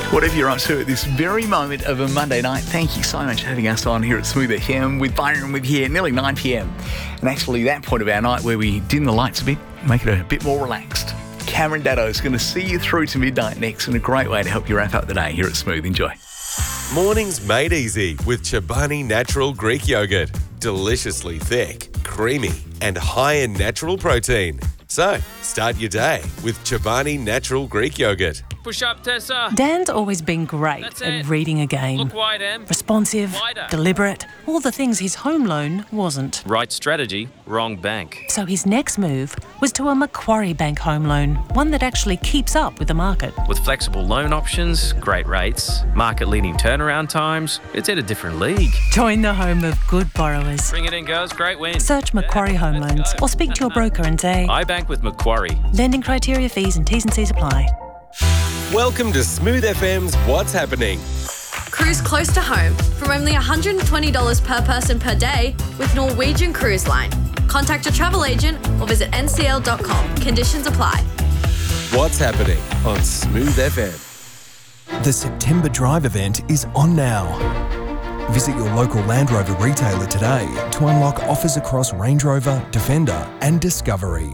Whatever you're up to at this very moment of a Monday night, thank you so much for having us on here at Smooth FM with Byron with you, nearly 9 p.m. And actually that point of our night where we dim the lights a bit, make it a bit more relaxed. Cameron Daddo is going to see you through to midnight next, and a great way to help you wrap up the day here at Smooth. Enjoy. Mornings made easy with Chobani Natural Greek Yogurt. Deliciously thick, creamy and high in natural protein. So, start your day with Chobani Natural Greek Yogurt. Push up, Tessa. Dan's always been great at reading a game. Look wide, Em. Responsive, Wider. deliberate, all the things his home loan wasn't. Right strategy, wrong bank. So his next move was to a Macquarie Bank home loan, one that actually keeps up with the market. With flexible loan options, great rates, market-leading turnaround times, it's in a different league. Join the home of good borrowers. Bring it in, girls. Great win. Search Macquarie Home Loans or speak to your broker and say, I bank with Macquarie. lending criteria, fees and T's and C's apply. Welcome to Smooth FM's What's Happening. Cruise close to home from only $120 per person per day with Norwegian Cruise Line. Contact your travel agent or visit ncl.com. Conditions apply. What's Happening on Smooth FM. The September Drive event is on now. Visit your local Land Rover retailer today to unlock offers across Range Rover, Defender and Discovery.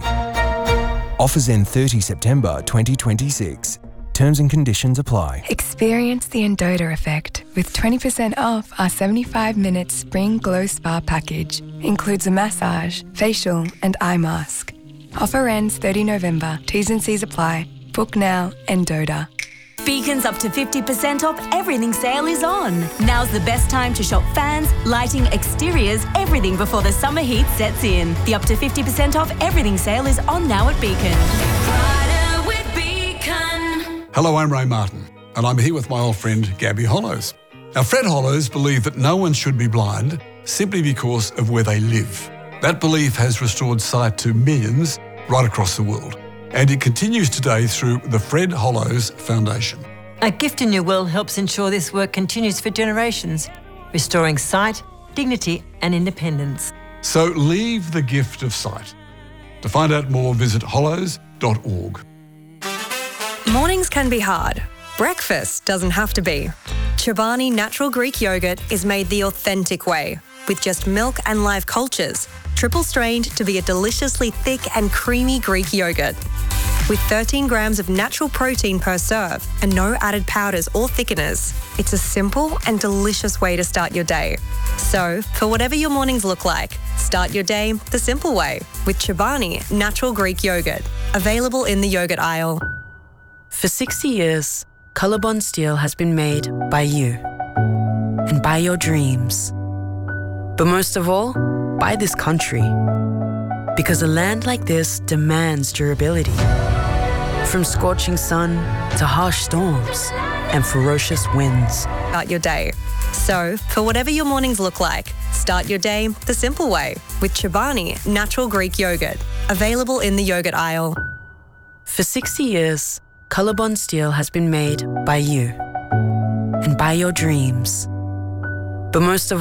Offers end 30 September 2026. Terms and conditions apply. Experience the Endota effect with 20% off our 75-minute Spring Glow Spa package. Includes a massage, facial and eye mask. Offer ends 30 November. T's and C's apply. Book now, Endota. Beacon's up to 50% off everything sale is on. Now's the best time to shop fans, lighting, exteriors, everything before the summer heat sets in. The up to 50% off everything sale is on now at Beacon. Friday with Beacon. Hello, I'm Ray Martin, and I'm here with my old friend Gabby Hollows. Now, Fred Hollows believed that no one should be blind simply because of where they live. That belief has restored sight to millions right across the world. And it continues today through the Fred Hollows Foundation. A Gift in Your Will helps ensure this work continues for generations, restoring sight, dignity and independence. So leave the gift of sight. To find out more, visit hollows.org. Mornings can be hard. Breakfast doesn't have to be. Chobani Natural Greek Yogurt is made the authentic way, with just milk and live cultures, triple strained to be a deliciously thick and creamy Greek yogurt. With 13 grams of natural protein per serve and no added powders or thickeners, it's a simple and delicious way to start your day. So, for whatever your mornings look like, start your day the simple way with Chobani Natural Greek Yogurt, available in the yogurt aisle. For 60 years, Colorbond Steel has been made by you and by your dreams. But most of all, by this country. Because a land like this demands durability. From scorching sun to harsh storms and ferocious winds. Start your day. So, for whatever your mornings look like, start your day the simple way with Chobani Natural Greek Yogurt, available in the yogurt aisle. For 60 years, Colorbond Steel has been made by you and by your dreams. But most of